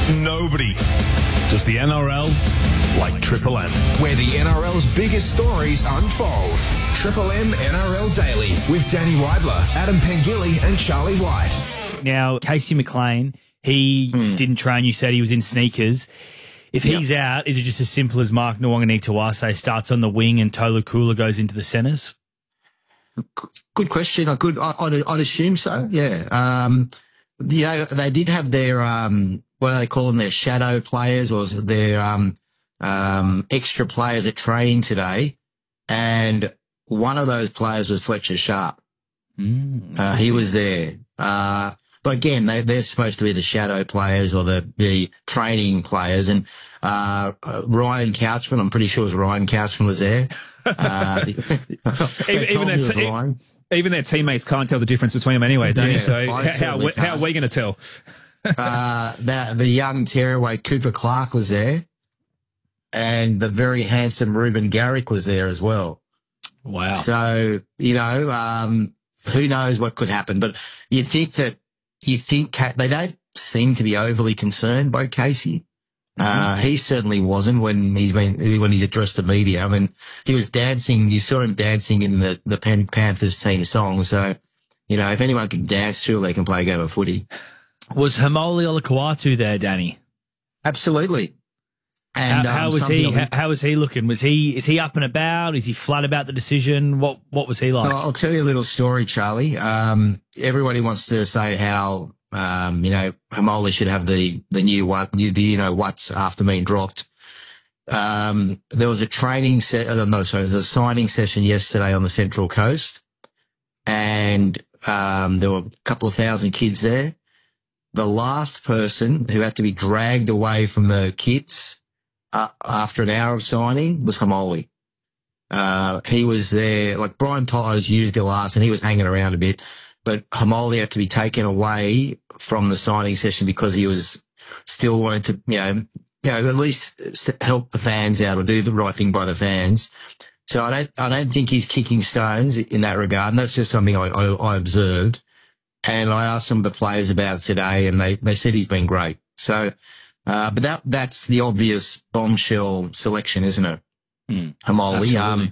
Nobody does the NRL like Triple M. Where the NRL's biggest stories unfold. Triple M NRL Daily with Danny Weidler, Adam Pengilly and Charlie White. Now, Casey McLean, he didn't train. You said he was in sneakers. If he's out, is it just as simple as Mark Nwangani-Tuase starts on the wing and Tolu Kula goes into the centres? Good question. I'd assume so. Yeah. They did have their what do they call them? Their shadow players or their extra players at training today, and one of those players was Fletcher Sharp. He was there. But again, they're supposed to be the shadow players or the training players. And Ryan Couchman, I'm pretty sure it was Ryan Couchman was there. Even their teammates can't tell the difference between them anyway, don't you? So how are we going to tell? The young tearaway Cooper Clark was there, and the very handsome Ruben Garrick was there as well. Wow. So, who knows what could happen, but you think they don't seem to be overly concerned by Casey. He certainly wasn't when he's addressed the media. I mean, he was dancing. You saw him dancing in the Panthers team song. So, if anyone can dance, surely they can play a game of footy. Was Haumole Olakau'atu there, Danny? Absolutely. And how was he? How was he looking? Is he up and about? Is he flat about the decision? What was he like? I'll tell you a little story, Charlie. Everybody wants to say how Haumole should have the new what's after being dropped. There was a there's a signing session yesterday on the Central Coast, and there were a couple of thousand kids there. The last person who had to be dragged away from the kits after an hour of signing was Haumole. He was there, like Brian Tyler's used the last, and he was hanging around a bit, but Haumole had to be taken away from the signing session because he was still wanting to, at least help the fans out or do the right thing by the fans. So I don't think he's kicking stones in that regard, and that's just something I observed. And I asked some of the players about it today, and they said he's been great. So, but that's the obvious bombshell selection, isn't it? Haumole.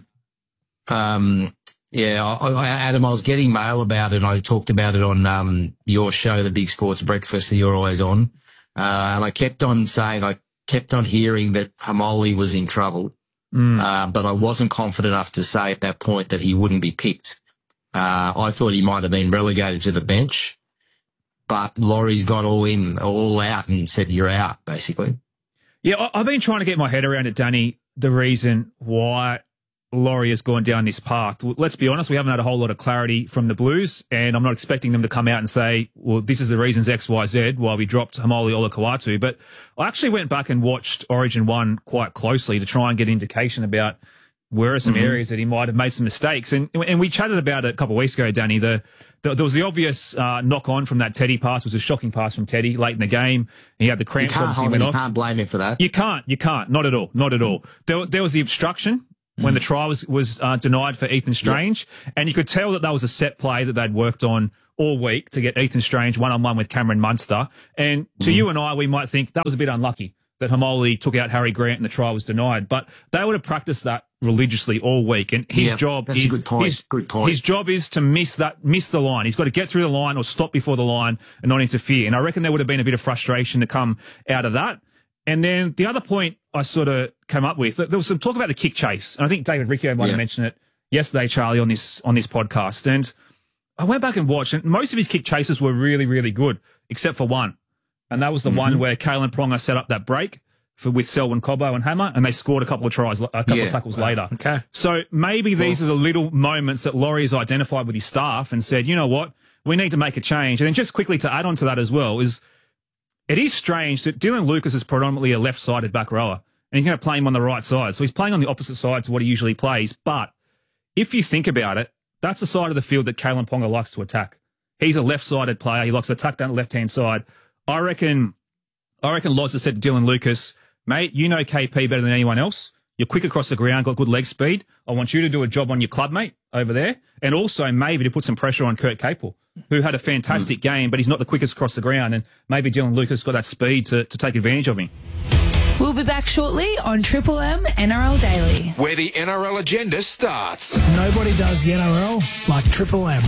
Adam, I was getting mail about it, and I talked about it on your show, The Big Sports Breakfast, that you're always on. And I kept on hearing that Haumole was in trouble. But I wasn't confident enough to say at that point that he wouldn't be picked. I thought he might have been relegated to the bench, but Laurie's got all out and said, you're out, basically. Yeah, I've been trying to get my head around it, Danny, the reason why Laurie has gone down this path. Let's be honest, we haven't had a whole lot of clarity from the Blues, and I'm not expecting them to come out and say, well, this is the reasons X, Y, Z why we dropped Haumole Olakau'atu. But I actually went back and watched Origin 1 quite closely to try and get indication about where are some areas that he might have made some mistakes. And we chatted about it a couple of weeks ago, Danny. There was the obvious knock-on from that Teddy pass. It was a shocking pass from Teddy late in the game. He had the cramps. You can't blame him for that. You can't. Not at all. There was the obstruction when the try was denied for Ethan Strange. Yep. And you could tell that was a set play that they'd worked on all week to get Ethan Strange one-on-one with Cameron Munster. And to you and I, we might think that was a bit unlucky that Haumole took out Harry Grant and the try was denied. But they would have practiced that religiously all week. And his job is, a good point. His job is to miss the line. He's got to get through the line or stop before the line and not interfere. And I reckon there would have been a bit of frustration to come out of that. And then the other point I sort of came up with, there was some talk about the kick chase. And I think David Riccio might have mentioned it yesterday, Charlie, on this podcast. And I went back and watched, and most of his kick chases were really, really good, except for one. And that was the one where Kalen Pronger set up that break with Selwyn Cobbo and Hammer, and they scored a couple of tries, a couple of tackles later. Okay. So maybe these are the little moments that Laurie has identified with his staff and said, you know what, we need to make a change. And then just quickly to add on to that as well is, it is strange that Dylan Lucas is predominantly a left-sided back rower, and he's going to play him on the right side. So he's playing on the opposite side to what he usually plays. But if you think about it, that's the side of the field that Kalen Ponga likes to attack. He's a left-sided player. He likes to attack down the left-hand side. I reckon Loz has said to Dylan Lucas, mate, you know KP better than anyone else. You're quick across the ground, got good leg speed. I want you to do a job on your club mate over there, and also maybe to put some pressure on Kurt Capel. who had a fantastic game, but he's not the quickest across the ground. And maybe Dylan Lucas got that speed to take advantage of him. We'll be back shortly on Triple M NRL Daily. Where the NRL agenda starts. Nobody does the NRL like Triple M.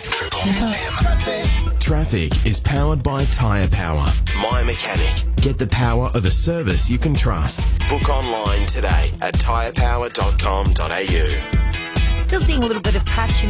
Traffic is powered by Tyre Power. My Mechanic. Get the power of a service you can trust. Book online today at tyrepower.com.au. Still seeing a little bit of patchiness